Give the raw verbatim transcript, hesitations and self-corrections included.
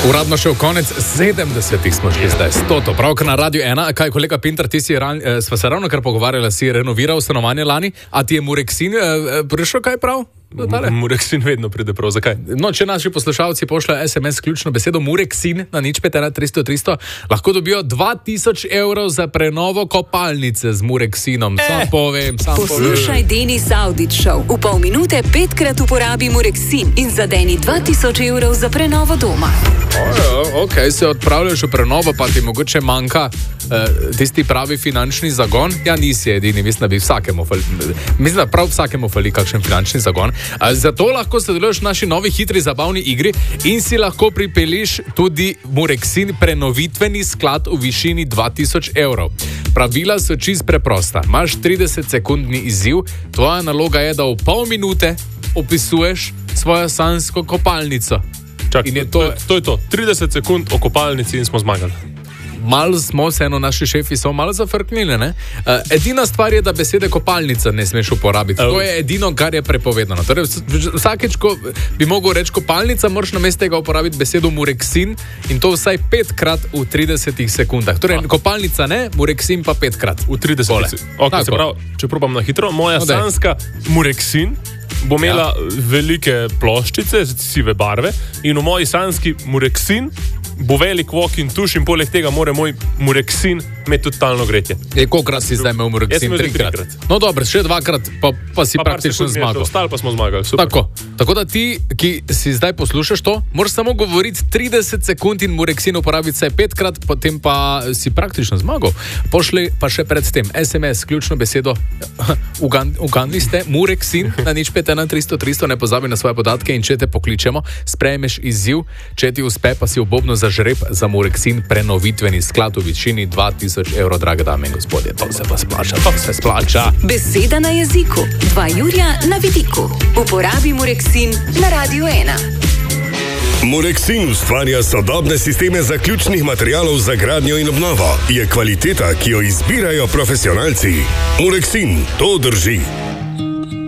Uradno še v konec sedemdesetih smo šli zdaj, stoto. Pravkar na Radio ena, kaj kolega Pintar, ti si ran, eh, sva se ravno kar pogovarjala, si renoviral stanovanje lani, a ti je Mureksin eh, prišel kaj prav? Mureksin vedno pride prav, zakaj? No, če naši poslušalci pošljajo es em es ključno besedo Mureksin na nič pet ena tristo tristo, lahko dobijo dva tisoč evrov za prenovo kopalnice z Mureksinom. Eh. Sam povem, sam povem. Poslušaj Denis Audić Show. V pol minute petkrat uporabi Mureksin in zadeni dva tisoč evrov za prenovo doma. Ojo, ok, se odpravljaš v prenovo, pa ti mogoče manjka uh, tisti pravi finančni zagon. Ja, nisi edini, mislim, da bi vsakemu fali, mislim, da prav vsakemu fali kakšen finančni zagon. Uh, zato lahko sodeluješ v naši novi hitri zabavni igri in si lahko pripeliš tudi Mureksin prenovitveni sklad v višini dva tisoč evrov. Pravila so čist preprosta. Imaš trideset sekundni izziv, tvoja naloga je, da v pol minute opisuješ svojo sanjsko kopalnico. Čak, je to, to, to je to, trideset sekund o kopalnici in smo zmagali. Malo smo, vseeno naši šefi so malo zafrknili, ne? Uh, edina stvar je, da besede kopalnica ne smeš uporabiti. To je edino, kar je prepovedano. Torej, vsakeč, ko bi mogel reči kopalnica, moraš namesto tega uporabiti besedo Mureksin in to vsaj petkrat v tridesetih sekundah. Torej, kopalnica ne, Mureksin pa petkrat. V tridesetih sekundah. Okay, se pravi, če probam na hitro, moja no, sanjska Mureksin bo imela ja. velike ploščice, sive barve in v moji sanjski Mureksin bo velik wok in tuš in poleg tega mora moj Mureksin imeti totalno gretje. E, kolikrat si zdaj imel Mureksin? Trikrat. trikrat. No dobro, še dvakrat, pa, pa si pa praktično zmagal. Ostali pa smo zmagali, super. Tako, tako da ti, ki si zdaj poslušaš to, moraš samo govoriti trideset sekund in Mureksin uporabiti vsaj petkrat, potem pa si praktično zmagal. Pošli pa še pred tem es em es, ključno besedo, ugandli ste, Mureksin na nič pet ena tristo tristo, ne pozabi na svoje podatke in če te pokličemo, sprejmeš izziv, če ti uspe, pa si obobno za žreb za Mureksin prenovitveni sklad v višini dva tisoč evrov, drage dame in gospodje. To se pa splača, to se splača. Beseda na jeziku, dva Jurja na vidiku. Uporabi Mureksin na Radio ena. Mureksin ustvarja sodobne sisteme zaključnih materialov za gradnjo in obnovo. Je kvaliteta, ki jo izbirajo profesionalci. Mureksin, to drži.